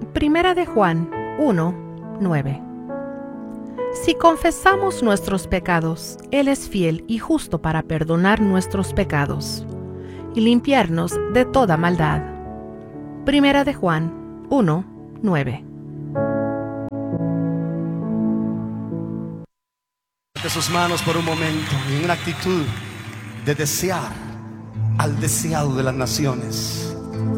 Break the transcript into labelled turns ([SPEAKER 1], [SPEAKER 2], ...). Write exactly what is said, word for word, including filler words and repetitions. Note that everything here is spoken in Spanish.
[SPEAKER 1] Primera de Juan uno, nueve. Si confesamos nuestros pecados, Él es fiel y justo para perdonar nuestros pecados y limpiarnos de toda maldad. Primera de Juan uno, nueve.
[SPEAKER 2] De sus manos por un momento y en una actitud de desear al deseado de las naciones.